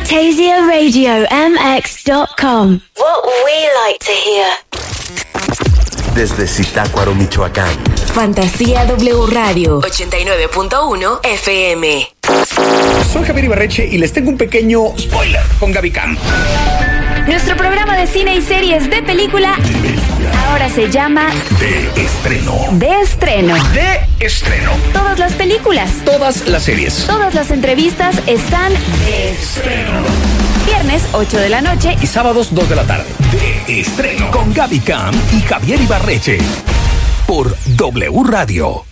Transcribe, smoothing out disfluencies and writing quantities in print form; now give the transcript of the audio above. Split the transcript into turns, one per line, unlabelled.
FantasiaRadioMX.com. What we like to hear.
Desde Zitácuaro, Michoacán.
Fantasía W Radio 89.1 FM.
Soy Javier Ibarreche y les tengo un pequeño spoiler con Gaby Cam.
Nuestro programa de cine y series de película ahora se llama
De Estreno.
De Estreno.
De Estreno.
Todas las películas,
Todas las series.
todas las entrevistas están
De Estreno.
viernes 8 de la noche
Y sábados 2 de la tarde. De Estreno. Con Gaby Cam y Javier Ibarreche. Por W Radio.